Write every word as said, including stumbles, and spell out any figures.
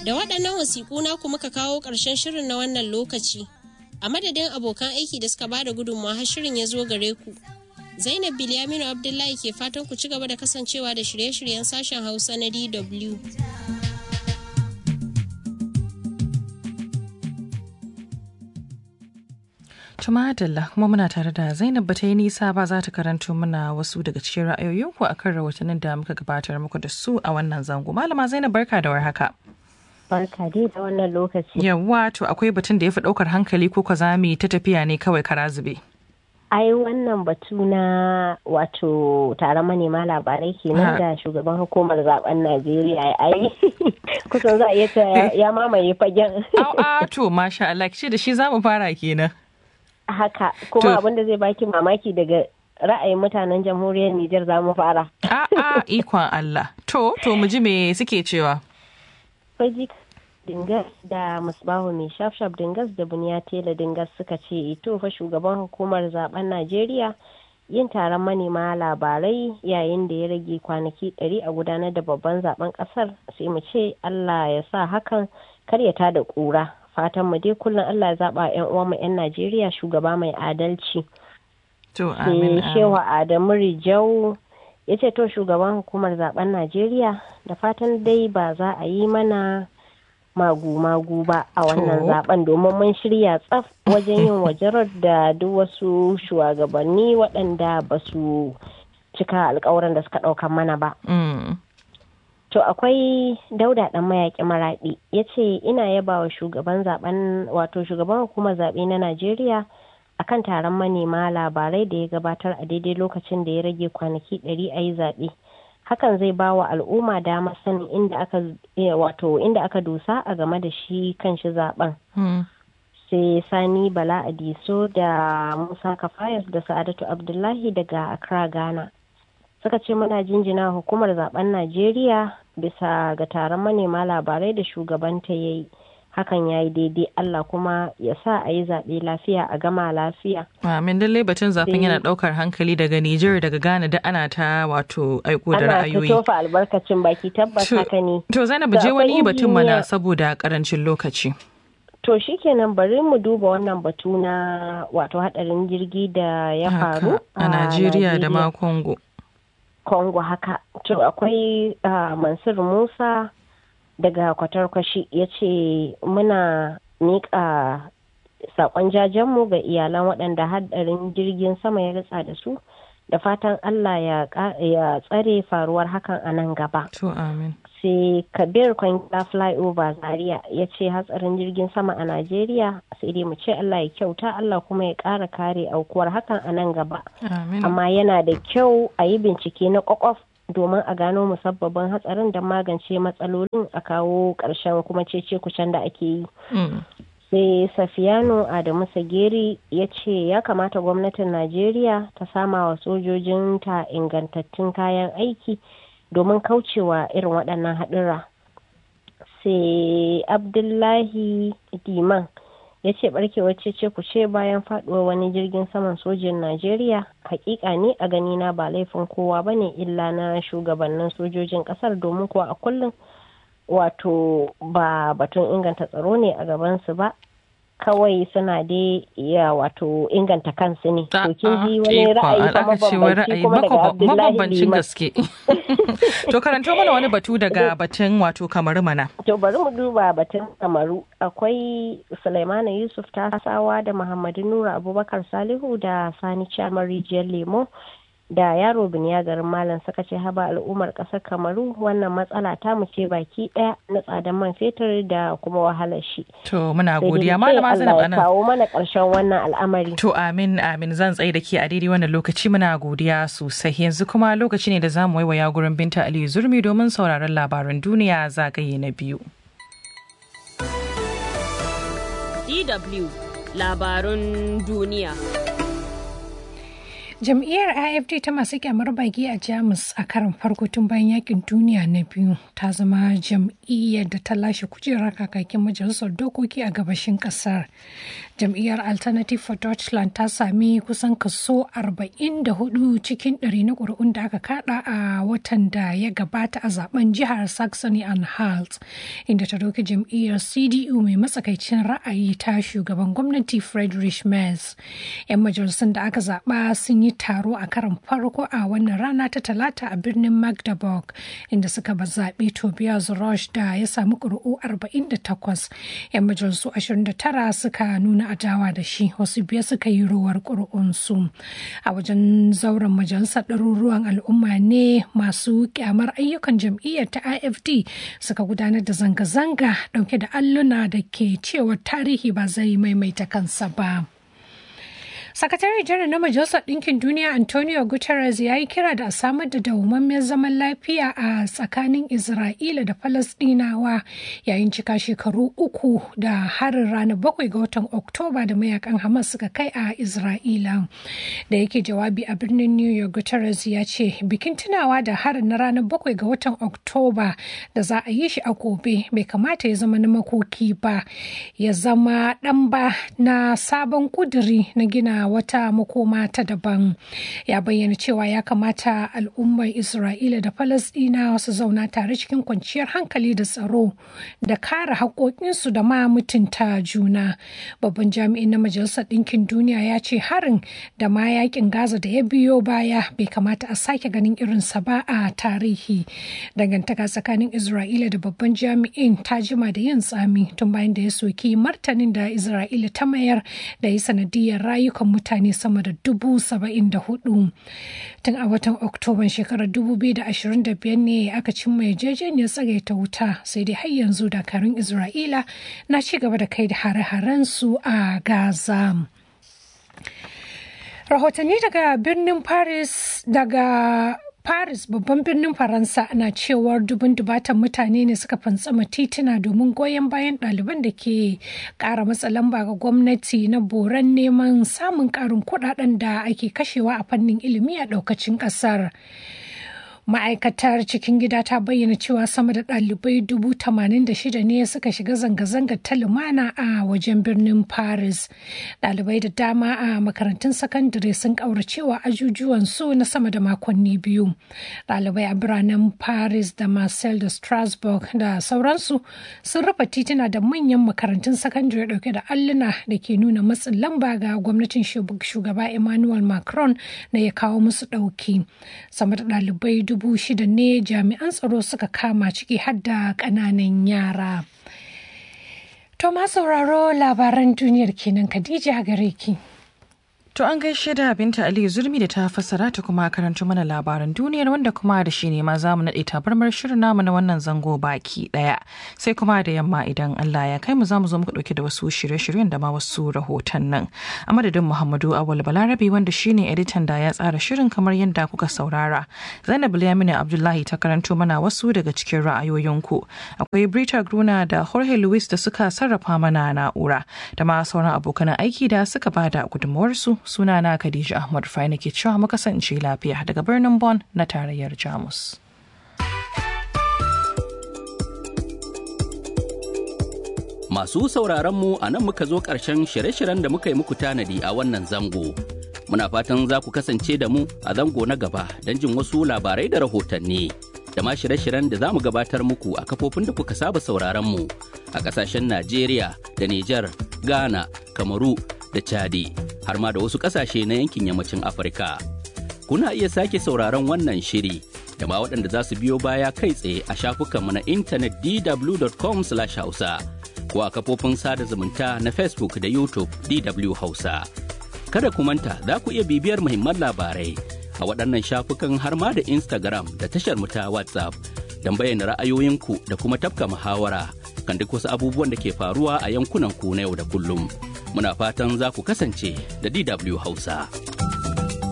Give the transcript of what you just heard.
Da waɗannan wasiƙu na kuma ka kawo ƙarshen shirin na wannan lokaci. A madadin abokan aiki da suka bada gudunmawa har shirin ya zo gare ku. Zainab Bilyaminu Abdullahi ke fatan ku ci gaba da kasancewa da shirye-shiryen sashen Hausa na D W. Tumadalla kuma muna tare da Zainab bata yi nisa ba za ta karanto mana wasu daga cikin ra'ayoyinku akan rahotannin da muka gabatar muku da su a wannan zango. Malama Zainab barka da warhaka. Barka dai da wannan lokaci. Yawwa to akwai batun da ya fi ɗaukar hankali ko ka zami ta tafiya ne kawai kara zube. Ai wannan batu na wato taron manema labarai kenan da shugaban hukumar zaben Najeriya ai kusan za a iya ya mamaye fagen. A'a to masha Allah ce da shi za mu fara kenan. Haka kuma abin da zai baki mamaki daga ra'ayin mutanen jamhuriyar Nijar za mu fara. A'a ikon Allah. To to mu ji me suke cewa. Faji Dingas da Musbahu mai shafshaf Dingas da Buniya Tela Dingas suka ce ito fa shugaban hukumar zaben Najeriya yin taron manema labarai yayin da ya rage kwanaki ɗari a gudanar da babban zaben kasar sai mu ce Allah ya sa hakan kar ya tada ƙura. Fatan mu dai kullum Allah ya zaba ƴan uwan mu ƴan Najeriya shugaba mai adalci. To amin. Shehu Adamu Rijau yace to shugaban hukumar zaben Najeriya da fatan dai ba za a yi mana magu-magu ba a wannan zaben domin mun shirya tsaf wajen yin wajarar da duk wasu shugabanni waɗanda ba su cika alkawarin da suka ɗaukan mana ba. To akwai Dauda ɗan mayaƙi Maraɗi ya ce ina yaba wa shugaban zaben wato shugaban hukumar zaɓe na Najeriya akan taron manema labarai da ya gabatar a daidai lokacin da ya rage kwanaki ɗari a yi zaɓe. Hakan zai ba wa al'umma damar sanin inda aka wato inda aka dosa a game da shi kan shi zaben. Sai Sani Bala Adiso da Musa Kafayas da Sa'adatu Abdullahi daga Accra, Ghana. Suka ce muna jinjina hukumar zaben Najeriya bisa ga taron manema labarai da shugabanta ya yi. Hakan ya yi daidai Allah kuma ya sa a yi zaɓe lafiya a gama lafiya. Amin lalle batun zafin yana ɗaukar hankali daga Nijar daga Ghana da ana ta wato aiko da ra'ayoyi. Ana ta tofa albarkacin baki tabbas haka ne. To Zainab je wani batun mana saboda karancin lokaci. To shikenan bari mu duba wannan batu na wato hadarin jirgi da ya faru a Najeriya da ma Congo. Congo haka. To akwai Mansur Musa daga kwatarkwashi ya ce muna miƙa saƙon jajenmu ga iyalan waɗanda hadarin jirgin sama ya ritsa da su da fatan Allah ya tsare faruwar hakan a nan gaba. To amin. Sai Kabir Kwangila Flyover Zaria ya ce hatsarin jirgin sama a Najeriya sai dai mu ce Allah ya kyauta Allah kuma ya ƙara kare aukuwar hakan a nan gaba. Amin. Amma yana da kyau a yi bincike na ƙwaƙwaf domin a gano musabbabin hatsarin da magance matsalolin a kawo ƙarshen kuma cece kucen da ake yi. Sai Safiyano Adamu Sageri ya ce ya kamata gwamnatin Najeriya ta sama wa sojojinta ingantattun kayan aiki domin kaucewa irin waɗannan haɗura. Sai Abdullahi Diman ya ce barkewar cece kuce bayan faɗuwar wani jirgin saman sojin Najeriya hakika ne a ganina ba laifin kowa bane illa na shugabannin sojojin ƙasar domin kuwa a kullum wato ba batun inganta tsaro ne a gabansu ba kawai suna dai ya wato inganta kansu ne. To kin ji wani ra'ayi kuma mabambanci kuma daga Abdullahi Liman. Gaske. To karanto mana wani batu daga batun wato Kamaru mana. To bari mu duba batun Kamaru. Akwai Sulaimana Yusuf Tasawa da Muhammadu Nura Abubakar Salihu da Sani Chamar Rijiyar Lemo da yaro Biniya garin Malam suka ce haba al'ummar ƙasar Kamaru wannan matsala ta mu ce baki ɗaya na tsadan man fetur da kuma wahalar shi. To muna godiya malama Zainab anan. Allah ya kawo mana ƙarshen wannan al'amari. To amin amin zan tsaye da ke a daidai wannan lokaci muna godiya sosai yanzu kuma lokaci ne da za mu waiwaya gurin Binta Aliyu Zurmi domin sauraron labaran duniya zagaye na biyu. D W labarun duniya. Jam'iyyar A F D ta masu kyamar baki a Jamus a karon farko tun bayan yakin duniya na biyu ta zama jam'iyyar da ta lashe kujerar kakakin majalisar dokoki a gabashin kasar. Jam'iyyar Alternative for Deutschland ta sami kusan kaso arba'in da hudu cikin ɗari na ƙuri'un da aka kada a watan da ya gabata a zaben jihar Saxony-Anhalt, inda ta doki jam'iyyar C D U mai matsakaicin ra'ayi ta shugaban gwamnati Friedrich Merz. 'Yan majalisun da aka zaba sun yi taro a karon farko a wannan rana ta talata a birnin Magdeburg, inda suka ba zaɓi Tobias Rush da ya samu ƙuri'u arba'in da takwas. 'Yan majalisu ashirin da tara suka nuna adawa da shi, wasu biyar suka yi rowar ƙuri'unsu. A wajen zauren majalisar ɗaruruwan al'umma ne masu kyamar ayyukan jam'iyyar ta A F D suka gudanar da zanga-zanga ɗauke da alluna da ke cewa tarihi ba zai maimaita kansa ba. Sakatare janar na Majalisar Ɗinkin Duniya Antonio Guterres ya yi kira da a samar da dawwammamen zaman lafiya a tsakanin Isra'ila da Falasɗinawa yayin cika shekaru uku da harin ranar bakwai ga watan Oktoba da mayakan Hamas suka kai a Isra'ila. Da yake jawabi a birnin New York, Guterres ya ce bikin tunawa da harin na ranar bakwai ga watan Oktoba da za a yi shi a gobe bai kamata ya zama na makoki ba, ya zama ɗan ba na sabon ƙuduri na gina wata makoma ta daban. Ya bayyana cewa ya kamata al'ummar Isra'ila da Falasɗinawa su zauna tare cikin kwanciyar hankali da tsaro da kare haƙoƙinsu da ma mutunta juna. Babban jami'in na Majalisar Ɗinkin Duniya ya ce harin da ma yakin Gaza da ya biyo baya bai kamata a sake ganin irinsa ba a tarihi. Dangantaka tsakanin Isra'ila da babban jami'in ta jima da yin tsami tun bayan da ya soki martanin da Isra'ila ta mayar da ya sanadiyar rayukan mutane sama da dubu saba'in da hudu. Tun a watan Oktoban shekarar dubu biyu da ashirin da biyar ne aka cimma yarjejeniyar tsagaita wuta, sai dai har yanzu dakarun Isra'ila na ci gaba da kai da hare-haren su a Gaza. Rahotanni daga birnin Paris daga Paris, babban birnin Faransa, na cewar dubun dubatan mutane ne suka fantsama tituna domin goyon bayan ɗaliban da ke ƙara matsa lamba ga gwamnati na boran neman samun ƙarin kuɗaɗen da ake kashewa a fannin ilimi a ɗaukacin ƙasar. Ma'aikatar cikin gida ta bayyana cewa sama da ɗalibai dubu tamanin da shida ne suka shiga zanga-zangar ta lumana a wajen birnin Paris. Ɗalibai da dama a makarantun sakandare sun ƙauracewa ajujuwan su na sama da makonni biyu. Ɗalibai a biranen Paris da Marseille da Strasbourg da sauransu sun rufe tituna da manyan makarantun sakandare ɗauke da alluna da ke nuna matsin lamba ga gwamnatin shugaba Emmanuel Macron na ya kawo musu ɗauki. Sama da ɗalibai dubu shida ne jami'an tsaro suka kama, ciki har da ƙananan yara. To ma sauraro, labaran duniyar kenan. Khadija gare ki. To an gaishe da Binta Aliyu Zurmi da ta fassara ta kuma karanto mana labaran duniyar, wanda kuma da shi ne ma za mu naɗe tabarmar shirin namu na wannan zango baki ɗaya. Sai kuma da yamma idan Allah ya kai mu za mu zo muka ɗauke da wasu shirye-shiryen da ma wasu rahoton nan. A madadin Muhammadu Awal Balarabe wanda shi ne editan da ya tsara shirin kamar yadda kuka saurara. Zainab Bilyaminu Abdullahi ta karanto mana wasu daga cikin ra'ayoyinku. Akwai Brita Gruna da Jorge Luis da suka sarrafa mana na'ura da ma sauran abokan aiki da suka bada gudunmawarsu. Sunana Khadija Ahmad Rufai nake cewa mu kasance lafiya daga birnin Bonn na tarayyar Jamus. Masu sauraron mu a nan muka zo ƙarshen shirye-shiryen da muka yi muku tanadi a wannan zango. Muna fatan za ku kasance da mu a zango na gaba don jin wasu labarai da rahotanni. Da ma shirye-shiryen da za mu gabatar muku a kafofin da kuka saba sauraron mu a ƙasashen Najeriya da Nijar, Ghana, Kamaru da Chadi, har ma da wasu ƙasashe na yankin yammacin Afirka. Kuna iya sake sauraron wannan shiri da ma waɗanda za su biyo baya kai tsaye a shafukanmu na intanet d w dot com slash hausa ko a kafofin sada zumunta na Facebook da YouTube D W Hausa. Kada ku manta za ku iya bibiyar muhimman labarai a waɗannan shafukan har ma da Instagram da tashar mu ta WhatsApp don bayyana ra'ayoyinku da kuma tafka muhawara kan duk wasu abubuwan da ke faruwa a yankunan ku na yau da kullum. Muna fatan za ku kasance da D W Hausa.